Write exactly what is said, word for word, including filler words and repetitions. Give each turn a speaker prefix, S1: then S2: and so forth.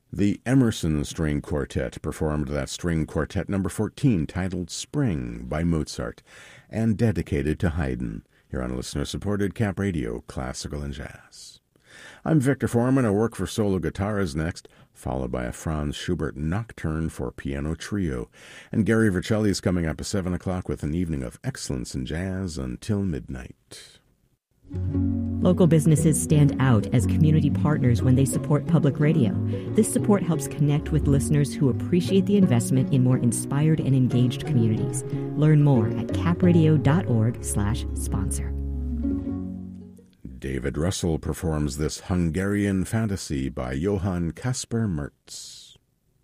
S1: The Emerson String Quartet performed that string quartet number fourteen titled Spring by Mozart and dedicated to Haydn here on listener-supported Cap Radio, Classical and Jazz. I'm Victor Foreman. I work for solo guitars next, followed by a Franz Schubert nocturne for piano trio. And Gary Vercelli is coming up at seven o'clock with an evening of excellence in jazz until midnight.
S2: Local businesses stand out as community partners when they support public radio. This support helps connect with listeners who appreciate the investment in more inspired and engaged communities. Learn more at capradio.org slash sponsor.
S1: David Russell performs this Hungarian fantasy by Johann Caspar Merz.